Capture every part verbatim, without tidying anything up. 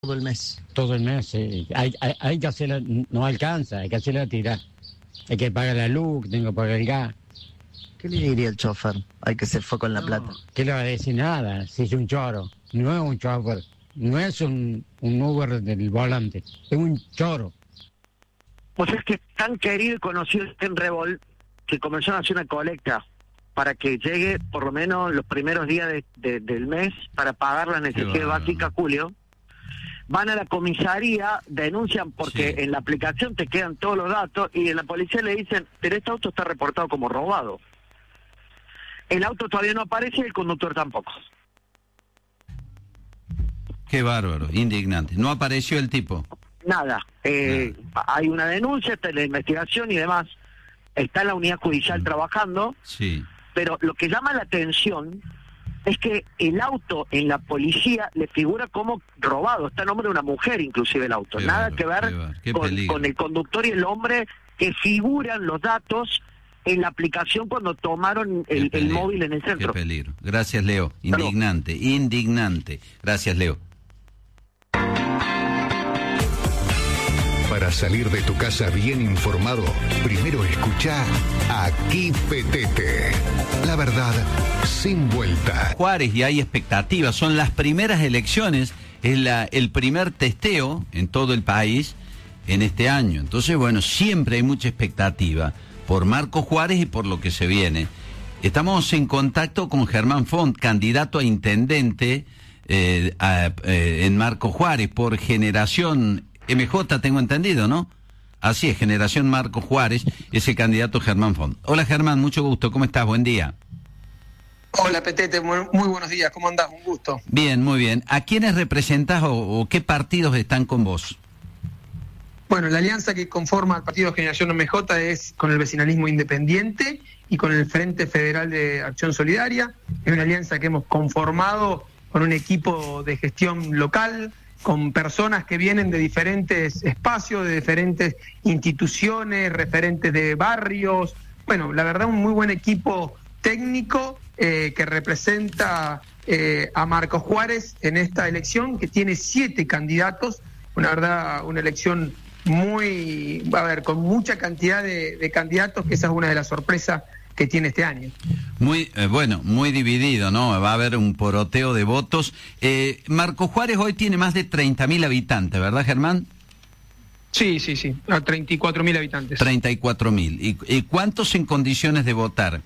todo el mes. Todo el mes, sí. Hay, hay, hay que hacerla, no alcanza, hay que hacerla tirar. Hay que pagar la luz, tengo que pagar el gas. ¿Qué le diría el chofer? Hay que se fue con la No, plata. ¿qué le va a decir? Nada, si es un choro. No es un chofer, no es un, un Uber del volante, es un choro. Pues es que tan querido y conocido en Revol que comenzaron a hacer una colecta para que llegue por lo menos los primeros días de, de, del mes para pagar las necesidades básicas, Julio. Van a la comisaría, denuncian porque sí. En la aplicación te quedan todos los datos y en la policía le dicen, pero este auto está reportado como robado. El auto todavía no aparece y el conductor tampoco. Qué bárbaro, indignante. ¿No apareció el tipo? Nada. Eh, Nada. Hay una denuncia, está en la investigación y demás. Está en la unidad judicial mm. trabajando. Sí. Pero lo que llama la atención es que el auto en la policía le figura como robado. Está a nombre de una mujer inclusive el auto. Qué Nada bárbaro, que ver qué con, qué con el conductor y el hombre que figuran los datos en la aplicación cuando tomaron el, el móvil en el centro. Qué peligro. Gracias, Leo. Indignante, Hello. indignante. Gracias, Leo. Para salir de tu casa bien informado, primero escucha Aquí Petete. La verdad, sin vuelta. Juárez, y hay expectativas. Son las primeras elecciones, es la, el primer testeo en todo el país en este año. Entonces, bueno, siempre hay mucha expectativa por Marcos Juárez y por lo que se viene. Estamos en contacto con Germán Font, candidato a intendente eh, a, eh, en Marcos Juárez por Generación M J, tengo entendido, ¿no? Así es, Generación Marcos Juárez, es el candidato Germán Font. Hola Germán, mucho gusto, ¿cómo estás? Buen día. Hola Petete, muy, muy buenos días, ¿cómo andás? Un gusto. Bien, muy bien. ¿A quiénes representás o, o qué partidos están con vos? Bueno, la alianza que conforma el partido Generación M J es con el vecinalismo independiente y con el Frente Federal de Acción Solidaria. Es una alianza que hemos conformado con un equipo de gestión local, con personas que vienen de diferentes espacios, de diferentes instituciones, referentes de barrios. Bueno, la verdad un muy buen equipo técnico eh, que representa eh, a Marcos Juárez en esta elección, que tiene siete candidatos. Una verdad, una elección muy, a ver, con mucha cantidad de, de candidatos, que esa es una de las sorpresas que tiene este año. Muy, eh, bueno, muy dividido, ¿no? Va a haber un poroteo de votos. Eh, Marcos Juárez hoy tiene más de treinta mil habitantes, ¿verdad, Germán? Sí, sí, sí, a treinta y cuatro mil habitantes. treinta y cuatro mil. ¿Y, y cuántos en condiciones de votar?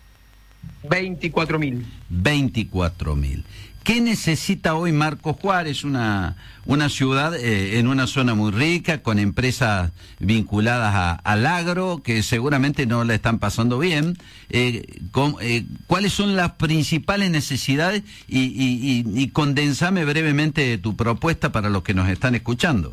veinticuatro mil. veinticuatro mil. ¿Qué necesita hoy Marcos Juárez? Una, una ciudad eh, en una zona muy rica, con empresas vinculadas a, al agro, que seguramente no la están pasando bien. Eh, con, eh, ¿Cuáles son las principales necesidades? Y, y, y, y condensame brevemente tu propuesta para los que nos están escuchando.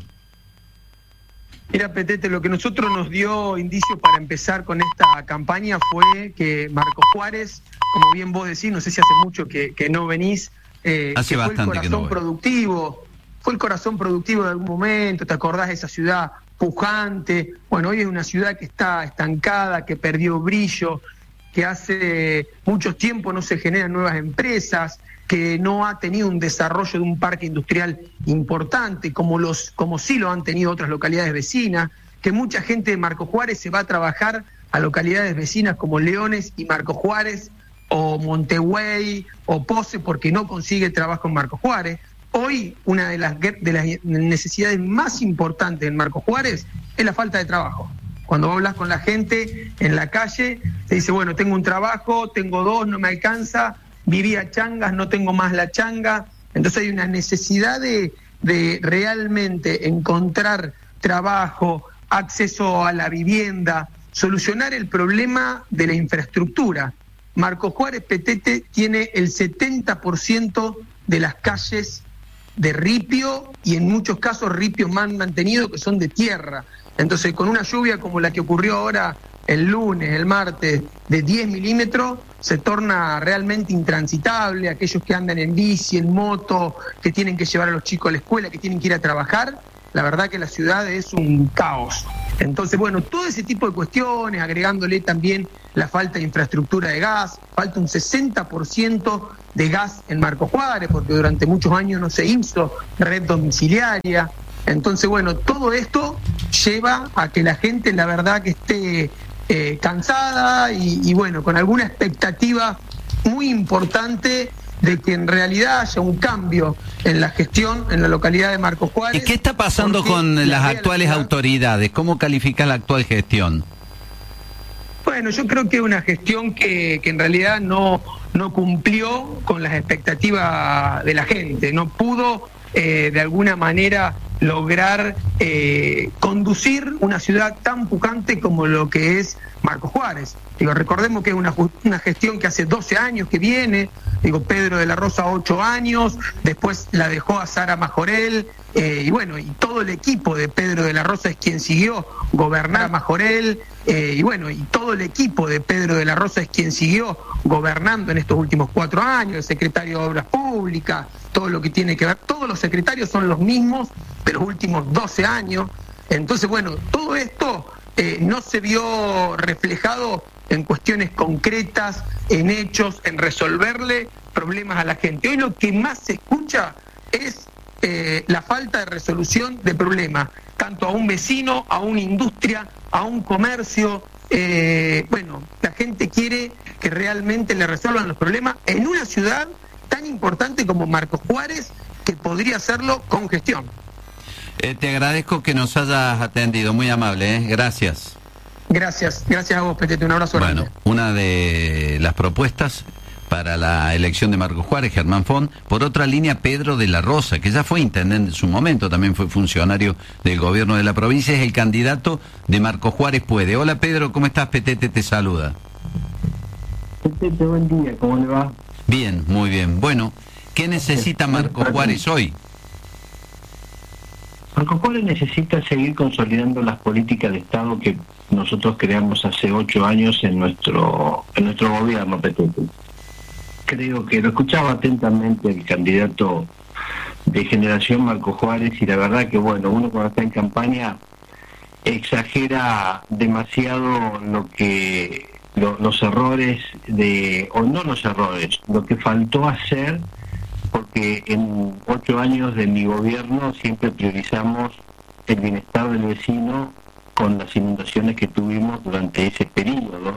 Mira, Petete, lo que nosotros nos dio indicio para empezar con esta campaña fue que Marcos Juárez, como bien vos decís, no sé si hace mucho que, que no venís, Eh, Hace que fue bastante el corazón que no productivo, fue el corazón productivo de algún momento, ¿te acordás de esa ciudad pujante? Bueno, hoy es una ciudad que está estancada, que perdió brillo, que hace mucho tiempo no se generan nuevas empresas, que no ha tenido un desarrollo de un parque industrial importante, como, los, como sí lo han tenido otras localidades vecinas, que mucha gente de Marcos Juárez se va a trabajar a localidades vecinas como Leones y Marcos Juárez, o Montevideo, o Pose, porque no consigue trabajo en Marcos Juárez. Hoy, una de las, de las necesidades más importantes en Marcos Juárez es la falta de trabajo. Cuando vos hablas con la gente en la calle, te dice, bueno, tengo un trabajo, tengo dos, no me alcanza, vivía changas, no tengo más la changa. Entonces hay una necesidad de, de realmente encontrar trabajo, acceso a la vivienda, solucionar el problema de la infraestructura. Marcos Juárez, Petete, tiene el setenta por ciento de las calles de ripio y en muchos casos ripios mal mantenidos que son de tierra. Entonces, con una lluvia como la que ocurrió ahora el lunes, el martes, de diez milímetros, se torna realmente intransitable. Aquellos que andan en bici, en moto, que tienen que llevar a los chicos a la escuela, que tienen que ir a trabajar, la verdad que la ciudad es un caos. Entonces, bueno, todo ese tipo de cuestiones, agregándole también la falta de infraestructura de gas, falta un sesenta por ciento de gas en Marcos Juárez, porque durante muchos años no se hizo red domiciliaria. Entonces, bueno, todo esto lleva a que la gente, la verdad, que esté eh, cansada y, y, bueno, con alguna expectativa muy importante de que en realidad haya un cambio en la gestión en la localidad de Marcos Juárez. ¿Y qué está pasando con las actuales autoridades? ¿Cómo califica la actual gestión? Bueno, yo creo que es una gestión que, que en realidad no, no cumplió con las expectativas de la gente, no pudo eh, de alguna manera lograr eh, conducir una ciudad tan pujante como lo que es Marcos Juárez. Digo, recordemos que es una, una gestión que hace doce años que viene, digo, Pedro de la Rosa ocho años, después la dejó a Sara Majorel, eh, y bueno, y todo el equipo de Pedro de la Rosa es quien siguió gobernar a Majorel, eh, y bueno, y todo el equipo de Pedro de la Rosa es quien siguió gobernando en estos últimos cuatro años, el secretario de Obras Públicas, todo lo que tiene que ver, todos los secretarios son los mismos de los últimos doce años. Entonces, bueno, todo esto eh, no se vio reflejado en cuestiones concretas, en hechos, en resolverle problemas a la gente. Hoy lo que más se escucha es eh, la falta de resolución de problemas, tanto a un vecino, a una industria, a un comercio. Eh, bueno, la gente quiere que realmente le resuelvan los problemas en una ciudad tan importante como Marcos Juárez, que podría hacerlo con gestión. Eh, te agradezco que nos hayas atendido, muy amable, ¿eh? Gracias. Gracias, gracias a vos, Petete, un abrazo grande. Bueno, una de las propuestas para la elección de Marcos Juárez, Germán Font. Por otra línea, Pedro de la Rosa, que ya fue intendente en su momento, también fue funcionario del gobierno de la provincia, es el candidato de Marcos Juárez Puede. Hola Pedro, ¿cómo estás? Petete te saluda. Petete, buen día, ¿cómo le va? Bien, muy bien. Bueno, ¿qué necesita Marcos Juárez hoy? Marcos Juárez necesita seguir consolidando las políticas de Estado que nosotros creamos hace ocho años en nuestro en nuestro gobierno, Petete. Creo que lo escuchaba atentamente el candidato de Generación Marcos Juárez, y la verdad que, bueno, uno cuando está en campaña exagera demasiado lo que lo, los errores de, o no los errores, lo que faltó hacer, porque en ocho años de mi gobierno siempre priorizamos el bienestar del vecino con las inundaciones que tuvimos durante ese periodo,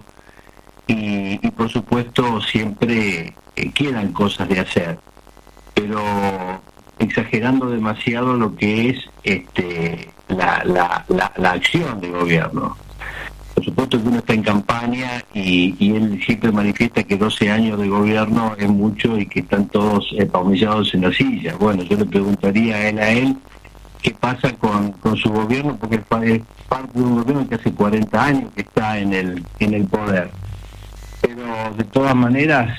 y, y por supuesto siempre eh, quedan cosas de hacer, pero exagerando demasiado lo que es este la, la, la, la acción de gobierno. Por supuesto que uno está en campaña y, y él siempre manifiesta que doce años de gobierno es mucho y que están todos paumillados en la silla. Bueno, yo le preguntaría a él a él qué pasa con, con su gobierno, porque es parte de un gobierno que hace cuarenta años que está en el en el poder. Pero de todas maneras,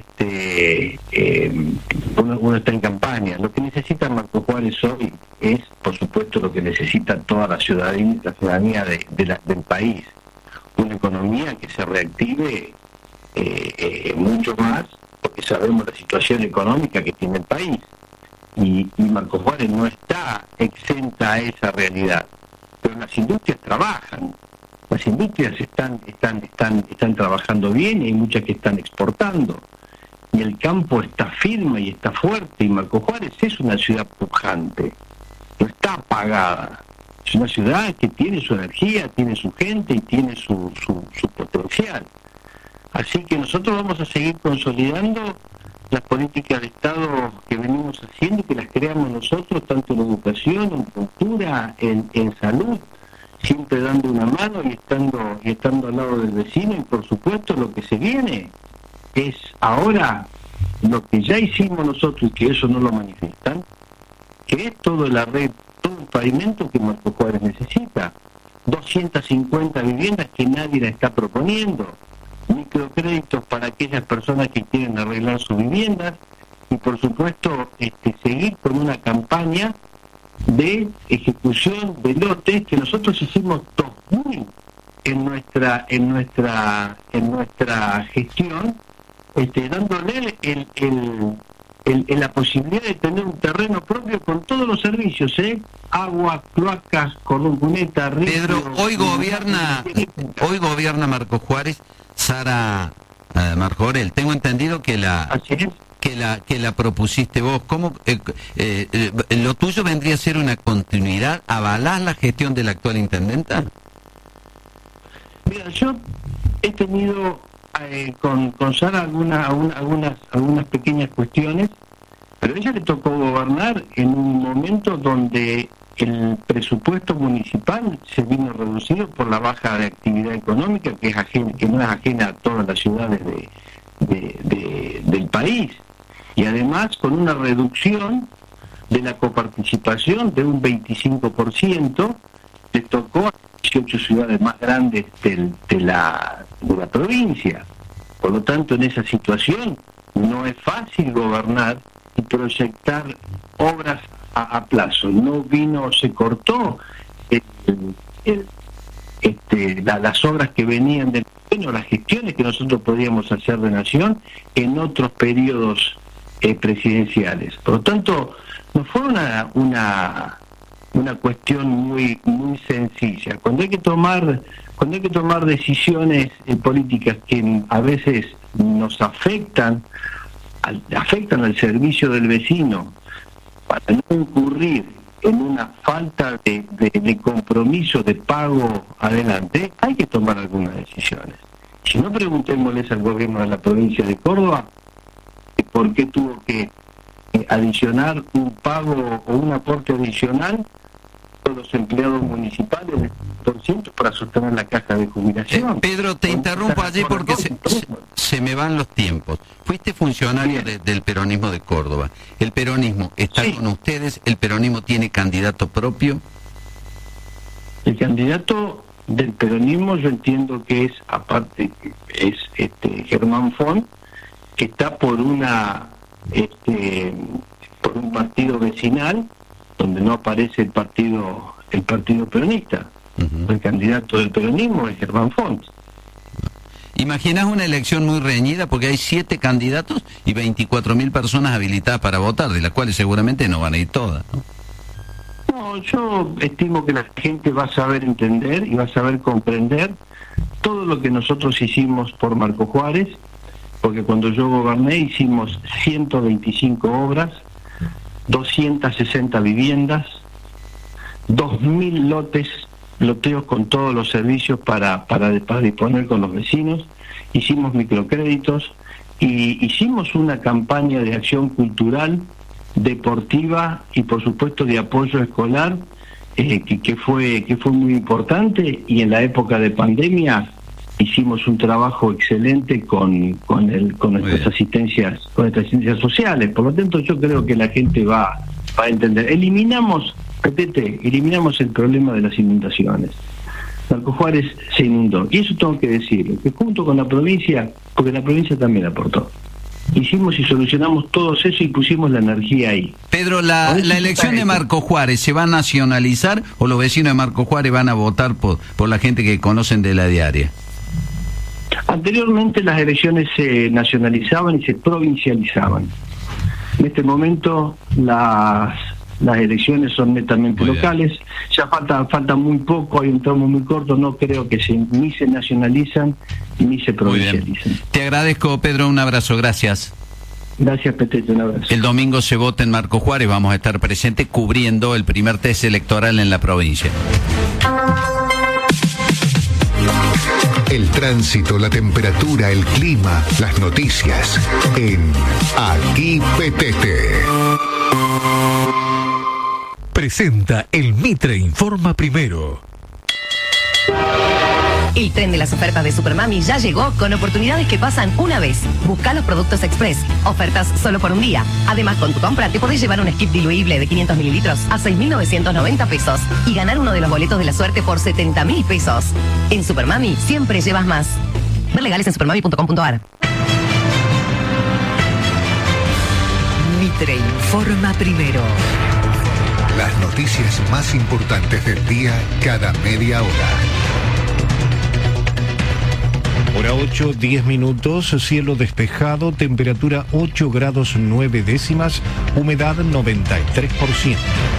este eh, uno, uno está en campaña. Lo que necesita Marcos Juárez hoy es, por supuesto, lo que necesita toda la ciudadanía, la ciudadanía de, de la, del país. Una economía que se reactive eh, eh, mucho más, porque sabemos la situación económica que tiene el país. Y, y Marcos Juárez no está exenta a esa realidad. Pero las industrias trabajan. Las industrias están, están, están, están trabajando bien, y hay muchas que están exportando. Y el campo está firme y está fuerte, y Marcos Juárez es una ciudad pujante, no está apagada. Es una ciudad que tiene su energía, tiene su gente y tiene su, su, su potencial. Así que nosotros vamos a seguir consolidando las políticas de Estado que venimos haciendo, que las creamos nosotros, tanto en educación, en cultura, en, en salud, siempre dando una mano y estando y estando al lado del vecino. Y por supuesto lo que se viene es ahora lo que ya hicimos nosotros, y que eso no lo manifiestan, que es todo el arreglo, todo el pavimento que Marcos Juárez necesita. doscientas cincuenta viviendas que nadie la está proponiendo, microcréditos para aquellas personas que quieren arreglar sus viviendas, y por supuesto este, seguir con una campaña de ejecución de lotes que nosotros hicimos dos mil en nuestra en nuestra en nuestra gestión, este, dándole el, el el, en la posibilidad de tener un terreno propio con todos los servicios, ¿eh? Agua, cloacas, cordón cuneta, río. Pedro, hoy gobierna, hoy gobierna Marcos Juárez, Sara eh, Marjorell. Tengo entendido que la Así es. que la que la propusiste vos. ¿Cómo eh, eh, eh, lo tuyo vendría a ser una continuidad? ¿Avalás la gestión de la actual intendenta? Mira, yo he tenido eh, con, con Sara alguna, alguna- algunas, algunas pequeñas cuestiones, pero a ella le tocó gobernar en un momento donde el presupuesto municipal se vino reducido por la baja de actividad económica, que es ajena, que no es ajena a todas las ciudades de, de- de- del país, y además con una reducción de la coparticipación de un veinticinco por ciento, le tocó a dieciocho ciudades más grandes del- de, la, de la provincia. Por lo tanto, en esa situación no es fácil gobernar y proyectar obras a, a plazo. No vino, se cortó el, el- este, la- las obras que venían del gobierno, las gestiones que nosotros podíamos hacer de nación en otros periodos eh, presidenciales. Por lo tanto, no fue una, una una cuestión muy muy sencilla. Cuando hay que tomar cuando hay que tomar decisiones eh, políticas que a veces nos afectan al, afectan al servicio del vecino, para no incurrir en una falta de, de, de compromiso de pago adelante, hay que tomar algunas decisiones. Si no, preguntémosles al gobierno de la provincia de Córdoba eh, por qué tuvo que eh, adicionar un pago o un aporte adicional a los empleados municipales del por ciento para sostener la caja de Eh, jubilación. Pedro, te interrumpo allí porque se, se- se me van los tiempos. Fuiste funcionario de- del peronismo de Córdoba. ¿El peronismo está Sí. con ustedes? ¿El peronismo tiene candidato propio? El candidato del peronismo, yo entiendo que es, aparte, es este Germán Font, que está por una este por un partido vecinal donde no aparece el partido el partido peronista. Ujú. El candidato del peronismo es Germán Font. ¿Imaginas una elección muy reñida porque hay siete candidatos y veinticuatro mil personas habilitadas para votar, de las cuales seguramente no van a ir todas, ¿no? No, yo estimo que la gente va a saber entender y va a saber comprender todo lo que nosotros hicimos por Marcos Juárez, porque cuando yo goberné hicimos ciento veinticinco obras, doscientas sesenta viviendas, dos mil lotes, loteos con todos los servicios para, para, para disponer con los vecinos, hicimos microcréditos y hicimos una campaña de acción cultural, deportiva y por supuesto de apoyo escolar eh, que, que fue que fue muy importante, y en la época de pandemia hicimos un trabajo excelente con con el con nuestras bien. asistencias con nuestras asistencias sociales. Por lo tanto, yo creo que la gente va va a entender. Eliminamos, repete, eliminamos el problema de las inundaciones. Marcos Juárez se inundó, y eso tengo que decirlo, que junto con la provincia, porque la provincia también aportó, hicimos y solucionamos todo eso y pusimos la energía ahí. Pedro, la, Por eso la está elección de esto. Marcos Juárez, ¿se va a nacionalizar o los vecinos de Marcos Juárez van a votar por, por la gente que conocen de la diaria? Anteriormente las elecciones se nacionalizaban y se provincializaban. En este momento las las elecciones son netamente Muy bien. locales. Ya falta falta muy poco, hay un tramo muy corto, no creo que se ni se nacionalizan ni se Muy bien. provincializan. Te agradezco, Pedro, un abrazo, gracias. Gracias, Petete, un abrazo. El domingo se vota en Marcos Juárez, vamos a estar presentes cubriendo el primer test electoral en la provincia. El tránsito, la temperatura, el clima, las noticias en Aquí Petete. Presenta el Mitre Informa Primero. El tren de las ofertas de Supermami ya llegó con oportunidades que pasan una vez. Busca los productos Express. Ofertas solo por un día. Además, con tu compra te podés llevar un skip diluible de quinientos mililitros a seis mil novecientos noventa pesos y ganar uno de los boletos de la suerte por setenta mil pesos. En Supermami siempre llevas más. Ver legales en supermami punto com punto ar. Mitre Informa Primero. Las noticias más importantes del día cada media hora. Hora ocho, diez minutos, cielo despejado, temperatura ocho grados nueve décimas, humedad noventa y tres por ciento.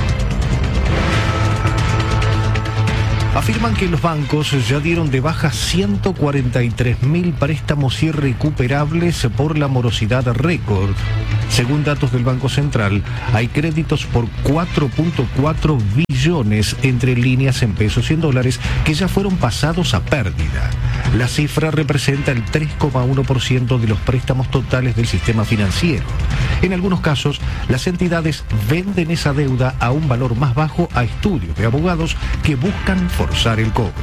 Afirman que los bancos ya dieron de baja ciento cuarenta y tres mil préstamos irrecuperables por la morosidad récord. Según datos del Banco Central, hay créditos por cuatro punto cuatro billones entre líneas en pesos y en dólares que ya fueron pasados a pérdida. La cifra representa el tres coma uno por ciento de los préstamos totales del sistema financiero. En algunos casos, las entidades venden esa deuda a un valor más bajo a estudios de abogados que buscan forzar el cobro.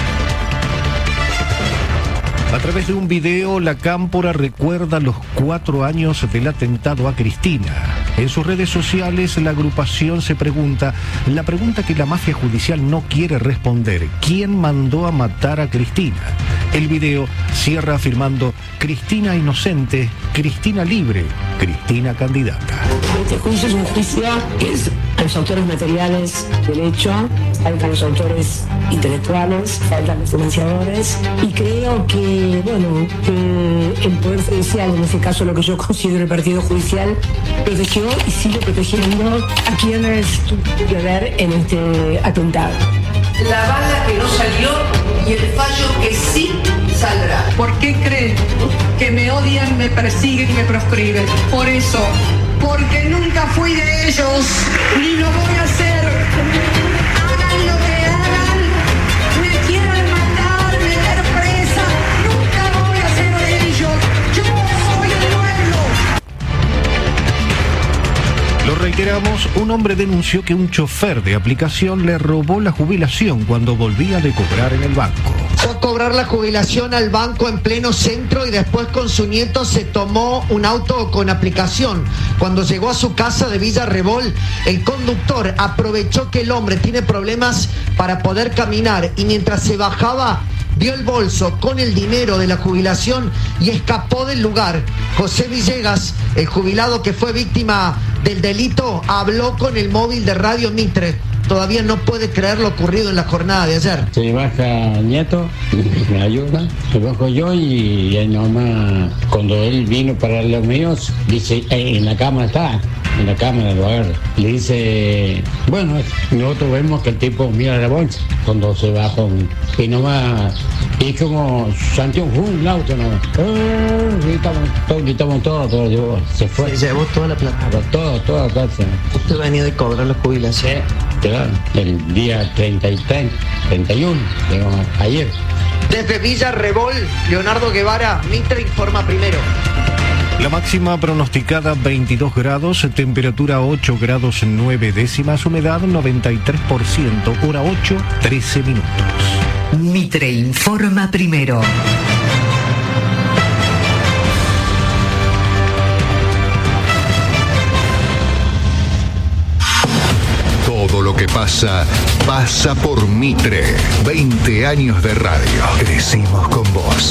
A través de un video, la Cámpora recuerda los cuatro años del atentado a Cristina. En sus redes sociales, la agrupación se pregunta, la pregunta que la mafia judicial no quiere responder: ¿quién mandó a matar a Cristina? El video cierra afirmando: Cristina inocente, Cristina libre, Cristina candidata. Este juicio es un juicio que es a los autores materiales del hecho, faltan los autores intelectuales, faltan los financiadores, y creo que, bueno, que el Poder Judicial, en este caso lo que yo considero el Partido Judicial, protegió y sigue protegiendo a quienes tuvieron que ver en este atentado. La bala que no salió y el fallo que sí saldrá. ¿Por qué creen que me odian, me persiguen y me proscriben? Por eso, porque nunca fui de ellos, ni lo voy a hacer. Hagan lo que hagan, me quieran matar, meter presa, nunca voy a ser de ellos. Yo soy el pueblo. Lo reiteramos, un hombre denunció que un chofer de aplicación le robó la jubilación cuando volvía de cobrar en el banco. Fue a cobrar la jubilación al banco en pleno centro y después con su nieto se tomó un auto con aplicación. Cuando llegó a su casa de Villa Rebol, el conductor aprovechó que el hombre tiene problemas para poder caminar y mientras se bajaba, vio el bolso con el dinero de la jubilación y escapó del lugar. José Villegas, el jubilado que fue víctima del delito, habló con el móvil de Radio Mitre. Todavía no puede creer lo ocurrido en la jornada de ayer. Se baja el nieto, me ayuda, me bajo yo y él nomás, cuando él vino para los míos, dice, eh, en la cámara está, en la cámara lo agarra. Le dice, bueno, nosotros vemos que el tipo mira la bolsa cuando se baja y nomás, y como Santiago, un auto nomás, eh, gritamos, todos, gritamos todo, todo, llevó, se fue. Se llevó toda la plata. Todo, toda la plata. Usted venía de cobrar la jubilación. Sí, claro, el día treinta y tres, treinta y uno, digamos, ayer. Desde Villa Rebol, Leonardo Guevara, Mitre informa primero. La máxima pronosticada veintidós grados, temperatura ocho grados nueve décimas, humedad noventa y tres por ciento, hora ocho, trece minutos. Mitre informa primero. Todo lo que pasa, pasa por Mitre. veinte años de radio. Crecimos con vos.